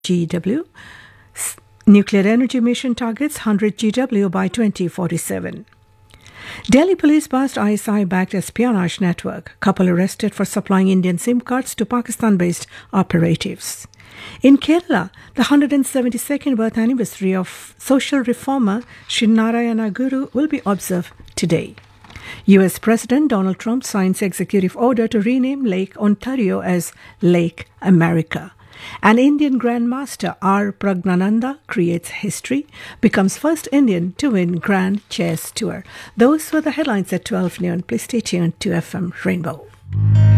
GW. Nuclear energy mission targets 100 GW by 2047. Delhi police bust ISI-backed espionage network. Couple arrested for supplying Indian SIM cards to Pakistan-based operatives. In Kerala, the 172nd birth anniversary of social reformer Sri Narayana Guru will be observed today. US President Donald Trump signs executive order to rename Lake Ontario as Lake America. An Indian Grandmaster R. Pragnananda creates history, becomes first Indian to win Grand Chess Tour. Those were the headlines at 12 noon. Please stay tuned to FM Rainbow.